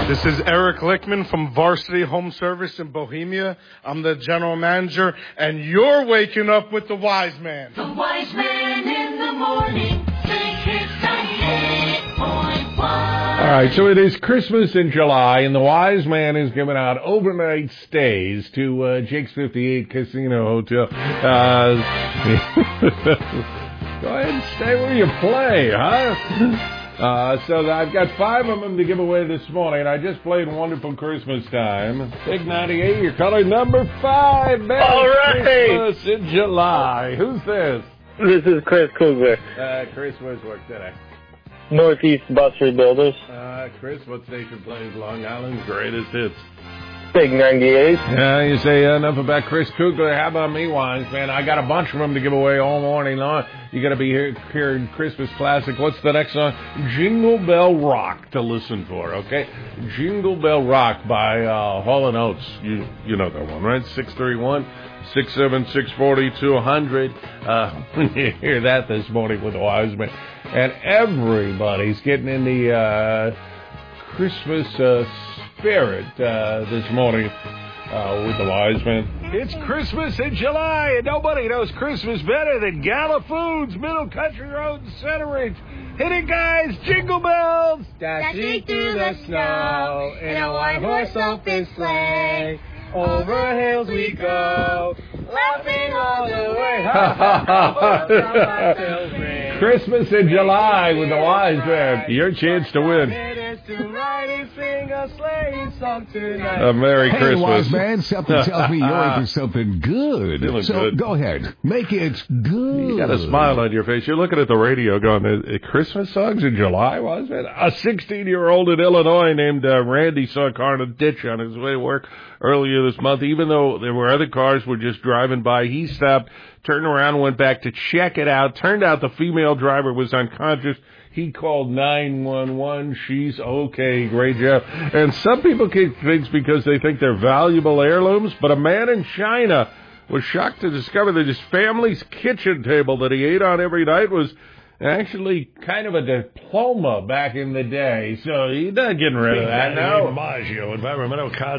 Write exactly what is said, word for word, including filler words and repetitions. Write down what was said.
This is Eric Lickman from Varsity Home Service in Bohemia. I'm the general manager, and you're waking up with the Wise Man. The Wise Man in the morning. Big Hits ninety-eight point one. All right, so it is Christmas in July, and the Wise Man is giving out overnight stays to uh, Jake's fifty-eight Casino Hotel. Uh, go ahead and stay where you play, huh? Uh, so I've got five of them to give away this morning. I just played Wonderful Christmas Time. Big ninety-eight, you're calling number five. Merry All right. Christmas in July. Who's this? This is Chris Kugler, Uh, Chris, where's work today? Northeast Bus Rebuilders. Uh, Chris, what station plays Long Island's greatest hits? Big ninety-eight. Yeah, you say enough about Chris Kugler. How about me, Wise Man? I got a bunch of them to give away all morning long. You got to be here hearing Christmas classic. What's the next song? Jingle Bell Rock to listen for, okay? Jingle Bell Rock by uh, Hall and Oates. You you know that one, right? six three one, six seven six, four two zero zero. Uh, you hear that this morning with the Wise Man. And everybody's getting in the uh, Christmas uh, spirit uh, this morning uh, with the Wise Man. It's Christmas in July, and nobody knows Christmas better than Gala Foods, Middle Country Road and Centeridge. Hit it, guys! Jingle bells! Dashing through the snow in a one-horse open sleigh. Over hills we go, laughing all the way. Christmas in July with the Wise Man. Your chance to win. A Merry Hey, Christmas. Wise Man, something tells me you're into something good. Feeling so good. go ahead, make it good. You got a smile on your face. You're looking at the radio going, uh, Christmas songs in July? Wise Man? A sixteen-year-old in Illinois named uh, Randy saw a car in a ditch on his way to work earlier this month. Even though there were other cars were just driving by, he stopped, turned around, went back to check it out. Turned out the female driver was unconscious. He called nine one one. She's okay. Great job. And some people keep things because they think they're valuable heirlooms, but a man in China was shocked to discover that his family's kitchen table that he ate on every night was actually kind of a diploma back in the day. So he's not getting rid of that now. DiMaggio, environmental